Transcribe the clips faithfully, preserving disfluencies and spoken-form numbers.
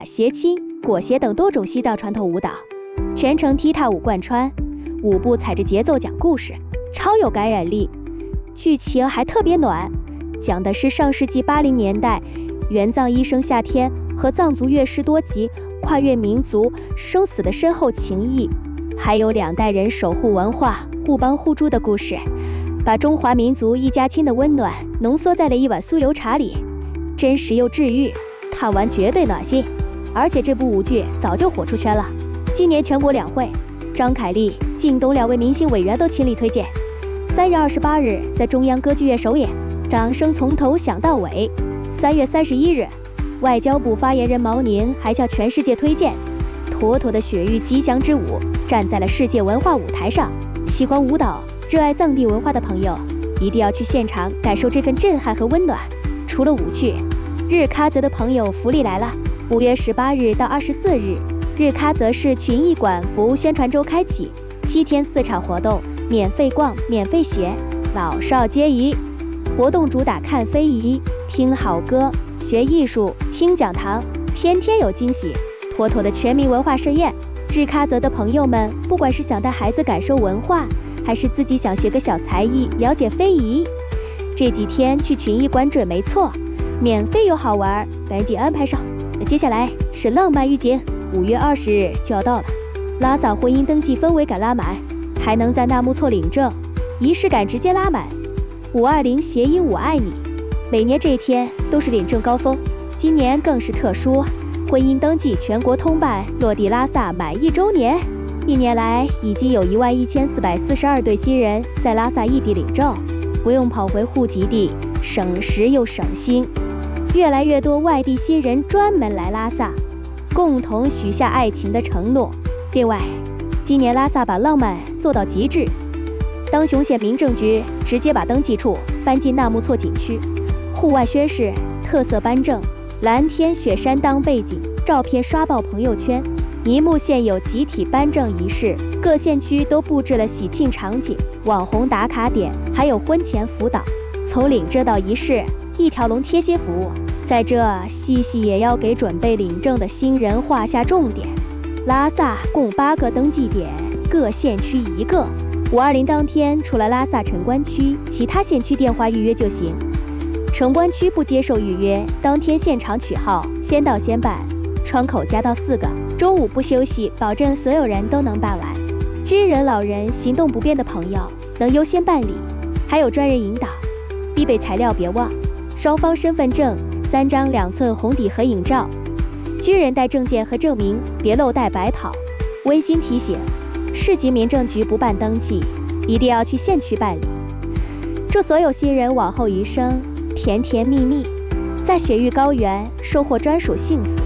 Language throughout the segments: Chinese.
斜亲、裹鞋等多种西藏传统舞蹈，全程踢踏舞贯穿，舞步踩着节奏讲故事，超有感染力。剧情还特别暖，讲的是上世纪八零年代援藏医生夏天和藏族乐师多吉跨越民族生死的深厚情谊，还有两代人守护文化、互帮互助的故事，把中华民族一家亲的温暖浓缩在了一碗酥油茶里，真实又治愈，看完绝对暖心。而且这部舞剧早就火出圈了，今年全国两会，张凯丽、靳东两位明星委员都亲力推荐。三月二十八日在中央歌剧院首演，掌声从头响到尾。三月三十一日，外交部发言人毛宁还向全世界推荐妥妥的雪域吉祥之舞，站在了世界文化舞台上。喜欢舞蹈、热爱藏地文化的朋友，一定要去现场感受这份震撼和温暖。除了舞剧，日喀则的朋友福利来了！五月十八日到二十四日，日喀则市群艺馆服务宣传周开启，七天四场活动，免费逛，免费学，老少皆宜。活动主打看非遗、听好歌、学艺术、听讲堂，天天有惊喜，妥妥的全民文化盛宴。日喀则的朋友们，不管是想带孩子感受文化，还是自己想学个小才艺，了解非遗，这几天去群艺馆准没错，免费又好玩，赶紧安排上。那接下来是浪漫预警，五月二十日就要到了，拉萨婚姻登记氛围感拉满，还能在纳木错领证，仪式感直接拉满。五二零谐音我爱你，每年这一天都是领证高峰，今年更是特殊，婚姻登记全国通办，落地拉萨满一周年。一年来已经有一万一千四百四十二对新人在拉萨异地领证，不用跑回户籍地，省时又省心。越来越多外地新人专门来拉萨，共同许下爱情的承诺。另外，今年拉萨把浪漫做到极致，当雄县民政局直接把登记处搬进纳木错景区，户外宣誓，特色颁证，蓝天雪山当背景，照片刷爆朋友圈。尼木县有集体颁证仪式，各县区都布置了喜庆场景、网红打卡点，还有婚前辅导，从领证到仪式，一条龙贴心服务。在这，西西也要给准备领证的新人画下重点。拉萨共八个登记点，各县区一个。五二零当天，除了拉萨城关区，其他县区电话预约就行。城关区不接受预约，当天现场取号，先到先办，窗口加到四个，中午不休息，保证所有人都能办完。军人、老人、行动不便的朋友能优先办理，还有专人引导。必备材料别忘：双方身份证三张两寸红底合影照，军人带证件和证明，别漏带白跑。温馨提醒：市级民政局不办登记，一定要去县区办理。祝所有新人往后余生甜甜蜜蜜，在雪域高原收获专属幸福。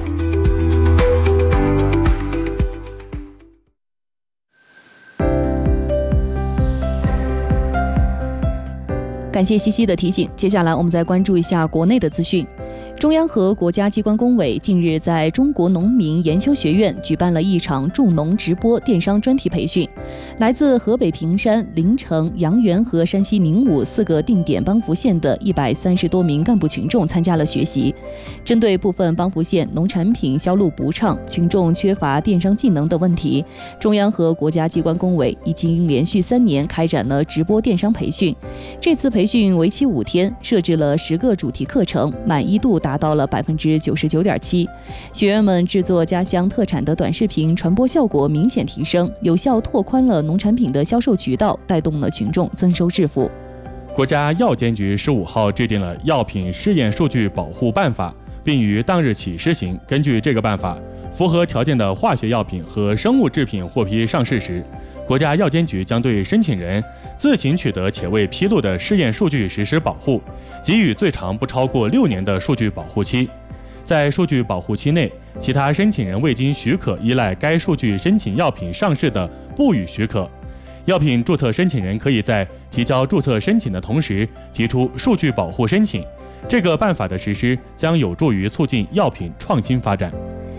感谢西西的提醒，接下来我们再关注一下国内的资讯。中央和国家机关工委近日在中国农民研修学院举办了一场助农直播电商专题培训，来自河北平山、临城、阳原和山西宁武四个定点帮扶县的一百三十多名干部群众参加了学习。针对部分帮扶县农产品销路不畅、群众缺乏电商技能的问题，中央和国家机关工委已经连续三年开展了直播电商培训。这次培训为期五天，设置了十个主题课程，满意度达到了百分之九十九点七。学员们制作家乡特产的短视频，传播效果明显提升，有效拓宽了农产品的销售渠道，带动了群众增收致富。 国家药监局十五号制定了药品试验数据保护办法，并于当日起施行。根据这个办法，符合条件的化学药品和生物制品获批上市时，国家药监局将对申请人自行取得且未披露的试验数据实施保护，给予最长不超过六年的数据保护期。在数据保护期内，其他申请人未经许可依赖该数据申请药品上市的，不予许可。药品注册申请人可以在提交注册申请的同时提出数据保护申请。这个办法的实施将有助于促进药品创新发展。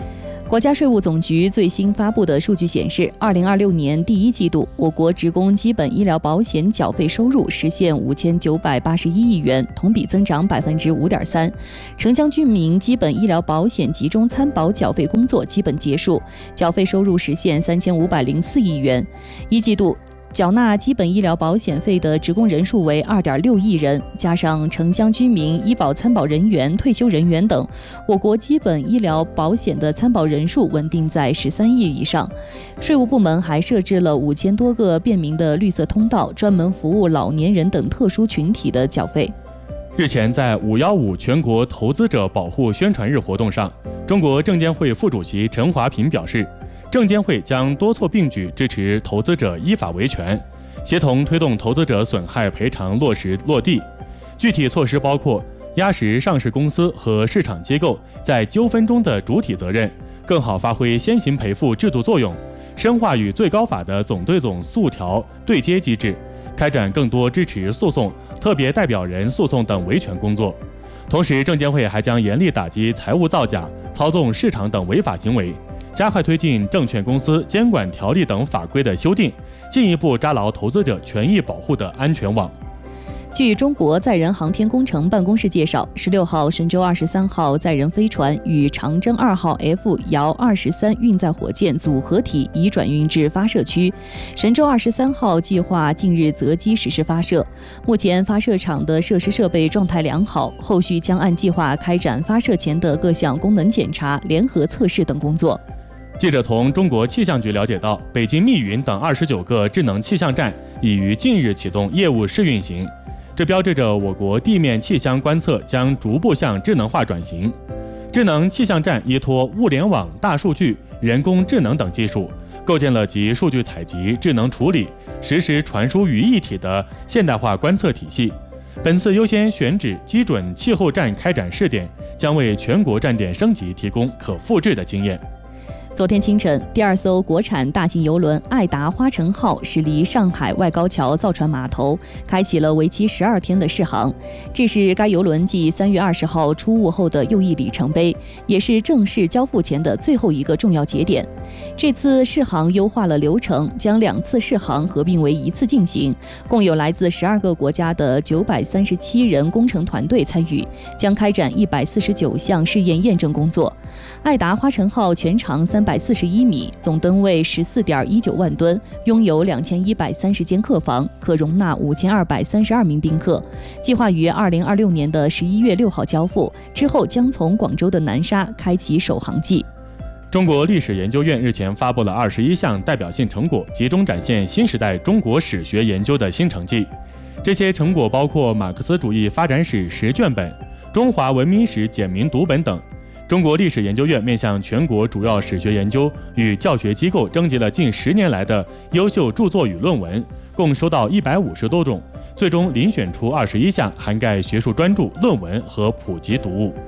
国家税务总局最新发布的数据显示，二零二六年第一季度，我国职工基本医疗保险缴费收入实现五千九百八十一亿元，同比增长百分之五点三。城乡居民基本医疗保险集中参保缴费工作基本结束，缴费收入实现三千五百零四亿元。一季度缴纳基本医疗保险费的职工人数为 二点六亿人，加上城乡居民、医保参保人员、退休人员等，我国基本医疗保险的参保人数稳定在十三亿以上。税务部门还设置了五千多个便民的绿色通道，专门服务老年人等特殊群体的缴费。 日前，在五一五全国投资者保护宣传日活动上，中国证监会副主席陈华平表示，证监会将多措并举支持投资者依法维权，协同推动投资者损害赔偿落实落地。具体措施包括压实上市公司和市场机构在纠纷中的主体责任，更好发挥先行赔付制度作用，深化与最高法的总对总诉调对接机制，开展更多支持诉讼、特别代表人诉讼等维权工作。同时，证监会还将严厉打击财务造假、操纵市场等违法行为，加快推进证券公司监管条例等法规的修订，进一步扎牢投资者权益保护的安全网。 据中国载人航天工程办公室介绍，十六号神舟二十三号载人飞船与长征二号 F 遥二十三运载火箭组合体已转运至发射区。神舟二十三号计划近日择机实施发射，目前发射场的设施设备状态良好，后续将按计划开展发射前的各项功能检查、联合测试等工作。 记者从中国气象局了解到，北京密云等二十九个智能气象站已于近日启动业务试运行，这标志着我国地面气象观测将逐步向智能化转型。智能气象站依托物联网、大数据、人工智能等技术，构建了集数据采集、智能处理、实时传输于一体的现代化观测体系。本次优先选址基准气候站开展试点，将为全国站点升级提供可复制的经验。 昨天清晨，第二艘国产大型邮轮爱达花城号驶离上海外高桥造船码头，开启了为期十二天的试航。这是该邮轮继三月二十号出坞后的又一里程碑，也是正式交付前的最后一个重要节点。这次试航优化了流程，将两次试航合并为一次进行，共有来自十二个国家的九百三十七人工程团队参与，将开展一百四十九项试验验证工作。爱达花城号全长三百四十一米，总吨位十四点一九万吨，拥有两千一百三十间客房，可容纳五千二百三十二名宾客。计划于二零二六年的十一月六号交付，之后将从广州的南沙开启首航季。 中国历史研究院日前发布了二十一项代表性成果，集中展现新时代中国史学研究的新成绩。这些成果包括马克思主义发展史十卷本、中华文明史简明读本等。中国历史研究院面向全国主要史学研究与教学机构征集了近十年来的优秀著作与论文，共收到一百五十多种，最终遴选出二十一项涵盖学术专著、论文和普及读物。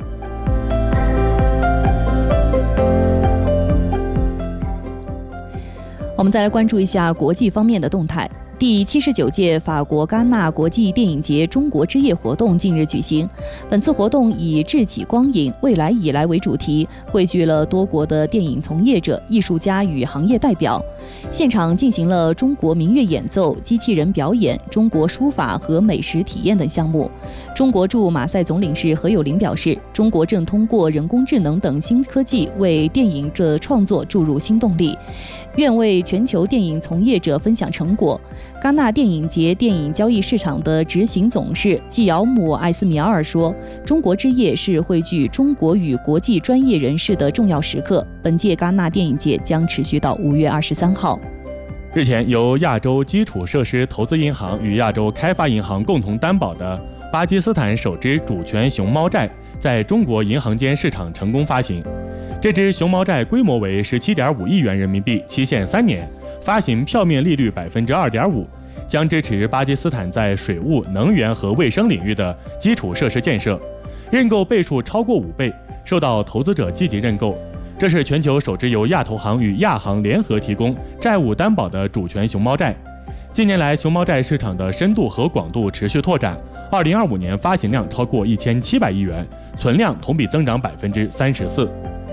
我们再来关注一下国际方面的动态。第七十九届法国戛纳国际电影节中国之夜活动近日举行。本次活动以智己光影，未来以来为主题，汇聚了多国的电影从业者、艺术家与行业代表。现场进行了中国民乐演奏、机器人表演、中国书法和美食体验等项目。中国驻马赛总领事何有林表示，中国正通过人工智能等新科技为电影的创作注入新动力，愿为全球电影从业者分享成果。戛纳电影节电影交易市场的执行董事季尧姆·艾斯米尔说，中国之夜是汇聚中国与国际专业人士的重要时刻。本届戛纳电影节将持续到五月二十三号。 日前，由亚洲基础设施投资银行与亚洲开发银行共同担保的巴基斯坦首支主权熊猫债在中国银行间市场成功发行。这支熊猫债规模为十七点五亿元人民币，期限三年，发行票面利率百分之二点五，将支持巴基斯坦在水务、能源和卫生领域的基础设施建设，认购倍数超过五倍，受到投资者积极认购。这是全球首支由亚投行与亚行联合提供债务担保的主权熊猫债。近年来，熊猫债市场的深度和广度持续拓展，二零二五年发行量超过一千七百亿元，存量同比增长百分之三十四。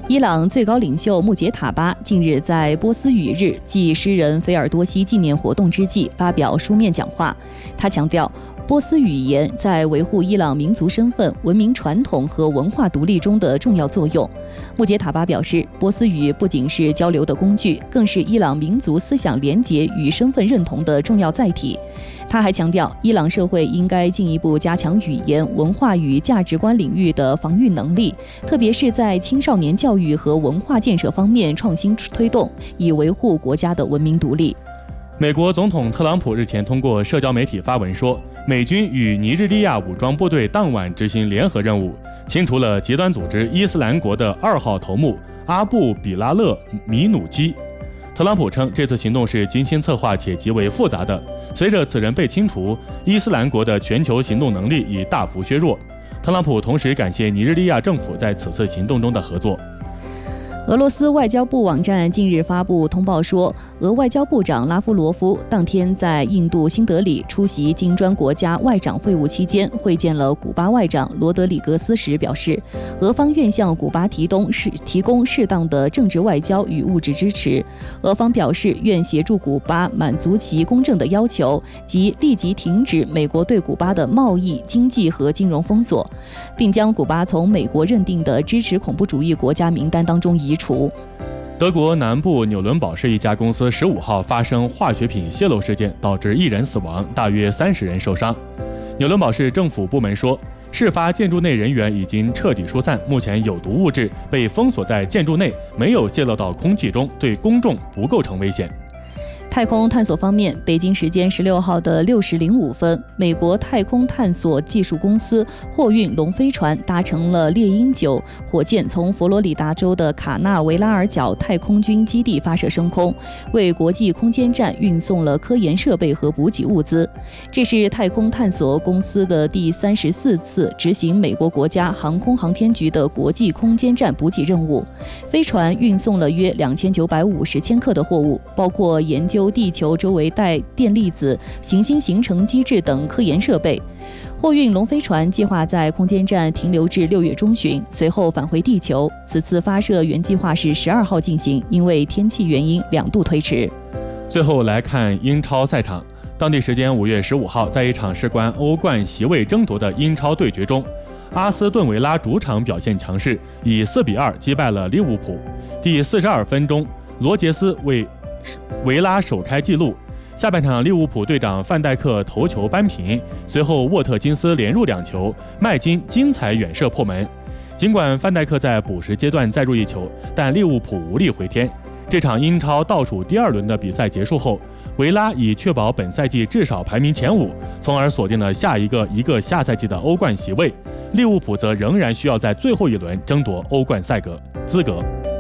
伊朗最高领袖穆杰塔巴近日在波斯语日暨诗人菲尔多西纪念活动之际发表书面讲话，他强调波斯语言在维护伊朗民族身份、文明传统和文化独立中的重要作用。穆杰塔巴表示，波斯语不仅是交流的工具，更是伊朗民族思想联结与身份认同的重要载体。他还强调，伊朗社会应该进一步加强语言、文化与价值观领域的防御能力，特别是在青少年教育和文化建设方面创新推动，以维护国家的文明独立。 美国总统特朗普日前通过社交媒体发文说，美军与尼日利亚武装部队当晚执行联合任务，清除了极端组织伊斯兰国的二号头目阿布比拉勒米努基。特朗普称，这次行动是精心策划且极为复杂的。随着此人被清除，伊斯兰国的全球行动能力已大幅削弱。特朗普同时感谢尼日利亚政府在此次行动中的合作。 俄罗斯外交部网站近日发布通报说，俄外交部长拉夫罗夫当天在印度新德里出席金砖国家外长会晤期间，会见了古巴外长罗德里格斯时表示，俄方愿向古巴提供适提供适当的政治外交与物质支持。俄方表示愿协助古巴满足其公正的要求，即立即停止美国对古巴的贸易、经济和金融封锁，并将古巴从美国认定的支持恐怖主义国家名单当中移除。 德国南部纽伦堡市一家公司十五号发生化学品泄漏事件，导致一人死亡，大约三十人受伤。纽伦堡市政府部门说，事发建筑内人员已经彻底疏散，目前有毒物质被封锁在建筑内，没有泄漏到空气中，对公众不构成危险。 太空探索方面，北京时间十六号的六时零五分，美国太空探索技术公司货运龙飞船搭乘了猎鹰九火箭，从佛罗里达州的卡纳维拉尔角太空军基地发射升空，为国际空间站运送了科研设备和补给物资。这是太空探索公司的第三十四次执行美国国家航空航天局的国际空间站补给任务。飞船运送了约两千九百五十千克的货物，包括研究地球周围带电粒子、行星形成机制等科研设备。货运龙飞船计划在空间站停留至六月中旬，随后返回地球。此次发射原计划是十二号进行，因为天气原因两度推迟。 最后来看英超赛场，当地时间五月十五号，在一场事关欧冠席位争夺的英超对决中，阿斯顿维拉主场表现强势，以四比二击败了利物浦。第四十二分钟，罗杰斯为维拉首开纪录。下半场利物浦队长范戴克头球扳平，随后沃特金斯连入两球，麦金精彩远射破门。尽管范戴克在补时阶段再入一球，但利物浦无力回天。这场英超倒数第二轮的比赛结束后，维拉已确保本赛季至少排名前五，从而锁定了下一个一个下赛季的欧冠席位。利物浦则仍然需要在最后一轮争夺欧冠赛格资格。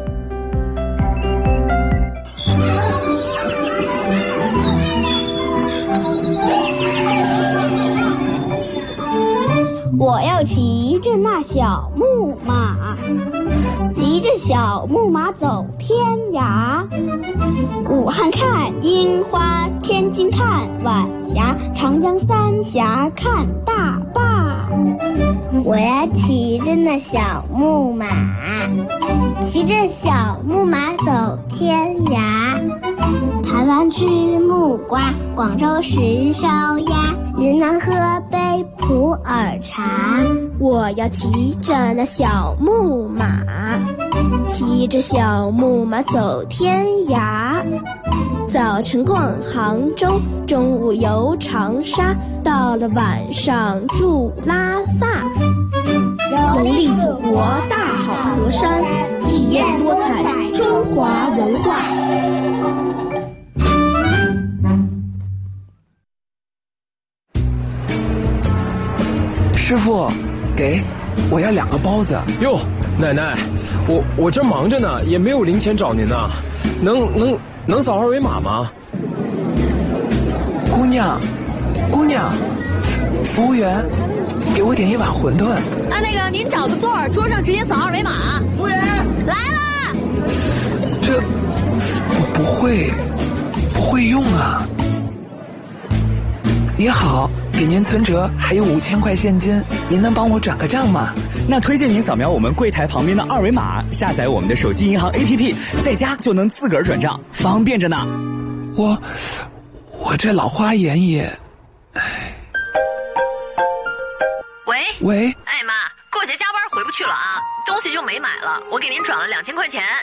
我要骑着那小木马，骑着小木马走天涯。武汉看樱花，天津看晚霞，长江三峡看大坝。 我要骑着那小木马，骑着小木马走天涯。台湾吃木瓜，广州吃烧鸭，云南喝杯普洱茶。 我要骑着那小木马，骑着小木马走天涯。早晨逛杭州，中午游长沙，到了晚上住拉萨。游历祖国大好河山，体验多彩中华文化。 师傅，给，我要两个包子。 哟，奶奶，我我这忙着呢，也没有零钱找您呢，能能能扫二维码吗？ 姑娘，姑娘，服务员，给我点一碗馄饨。 啊，那个您找个座儿，桌上直接扫二维码。 服务员， 来啦！ 这我不会，不会用啊。你好， 给您存折还有五千块现金，您能帮我转个账吗？ 那推荐您扫描我们柜台旁边的二维码，下载我们的手机银行 A P P， 在家就能自个儿转账，方便着呢。 我，我这老花眼也，唉。 喂喂， 哎妈，过节加班回不去了啊，东西就没买了，我给您转了两千块钱，